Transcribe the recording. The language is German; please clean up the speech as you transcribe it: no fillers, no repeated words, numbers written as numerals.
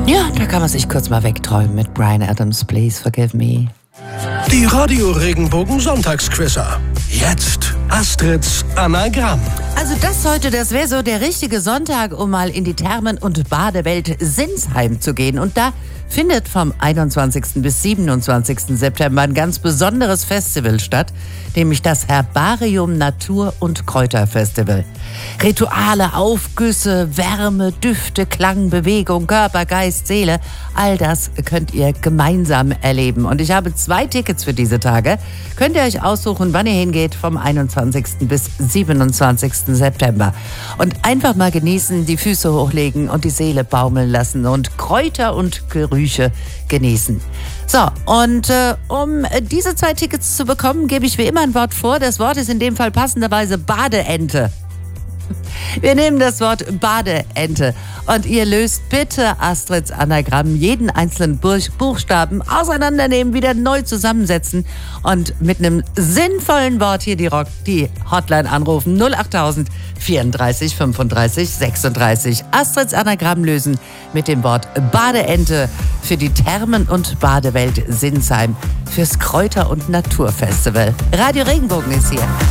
Ja, da kann man sich kurz mal wegträumen mit Bryan Adams, Please Forgive Me. Die Radio Regenbogen Sonntagsquizzer. Jetzt Astrids Anagramm. Also das heute, das wäre so der richtige Sonntag, um mal in die Thermen- und Badewelt Sinsheim zu gehen. Und da findet vom 21. bis 27. September ein ganz besonderes Festival statt, nämlich das Herbarium Natur- und Kräuterfestival. Rituale, Aufgüsse, Wärme, Düfte, Klang, Bewegung, Körper, Geist, Seele, all das könnt ihr gemeinsam erleben. Und ich habe 2 Tickets für diese Tage. Könnt ihr euch aussuchen, wann ihr hingeht, vom 21. bis 27. September. Und einfach mal genießen, die Füße hochlegen und die Seele baumeln lassen und Kräuter und Gerüche genießen. So, und um diese 2 Tickets zu bekommen, gebe ich wie immer ein Wort vor. Das Wort ist in dem Fall passenderweise Badeente. Wir nehmen das Wort Badeente und ihr löst bitte Astrids Anagramm, jeden einzelnen Buchstaben auseinandernehmen, wieder neu zusammensetzen und mit einem sinnvollen Wort hier die Hotline anrufen. 08000 34 35 36. Astrids Anagramm lösen mit dem Wort Badeente für die Thermen- und Badewelt Sinsheim fürs Kräuter- und Naturfestival. Radio Regenbogen ist hier.